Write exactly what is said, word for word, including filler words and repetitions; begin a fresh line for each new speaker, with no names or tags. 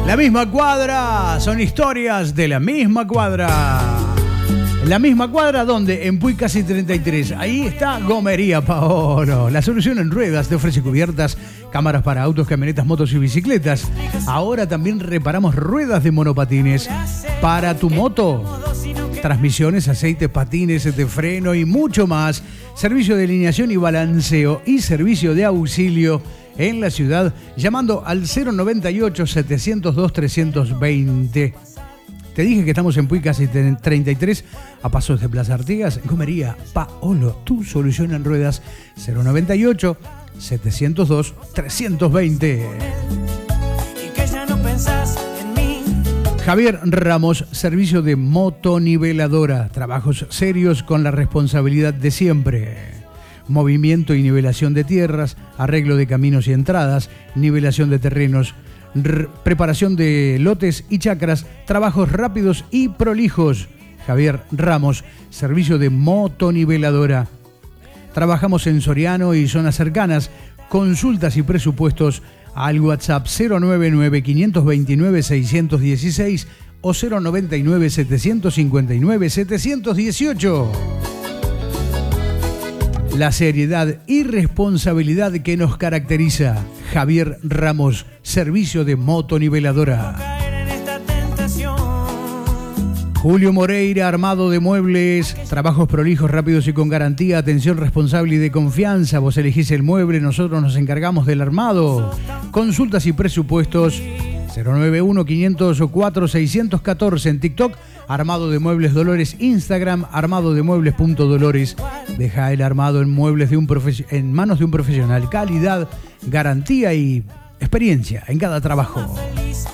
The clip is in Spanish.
La misma cuadra, son historias de la misma cuadra. La misma cuadra, ¿dónde? En Puy Casi treinta y tres. Ahí está Gomería Paolo. La solución en ruedas te ofrece cubiertas, cámaras para autos, camionetas, motos y bicicletas. Ahora también reparamos ruedas de monopatines. Para tu moto, transmisiones, aceites, patines de freno y mucho más. Servicio de alineación y balanceo y servicio de auxilio en la ciudad, llamando al cero noventa y ocho, setecientos dos, trescientos veinte. Te dije que estamos en Puy Casi treinta y tres, a pasos de Plaza Artigas. Gomería Paolo, tu solución en ruedas, cero noventa y ocho, setecientos dos, trescientos veinte. Javier Ramos, servicio de motoniveladora. Trabajos serios con la responsabilidad de siempre. Movimiento y nivelación de tierras, arreglo de caminos y entradas, nivelación de terrenos, R- preparación de lotes y chacras, trabajos rápidos y prolijos. Javier Ramos, servicio de motoniveladora. Trabajamos en Soriano y zonas cercanas. Consultas y presupuestos al WhatsApp cero noventa y nueve, quinientos veintinueve, seiscientos dieciséis o cero noventa y nueve, setecientos cincuenta y nueve, setecientos dieciocho. La seriedad y responsabilidad que nos caracteriza. Javier Ramos, servicio de motoniveladora. Julio Moreira, armado de muebles, trabajos prolijos, rápidos y con garantía, atención responsable y de confianza. Vos elegís el mueble, nosotros nos encargamos del armado. Consultas y presupuestos cero noventa y uno, quinientos cuatro, seiscientos catorce en TikTok, Armado de Muebles Dolores, Instagram, armado de muebles punto dolores. Deja el armado en muebles de un profe- en manos de un profesional. Calidad, garantía y experiencia en cada trabajo.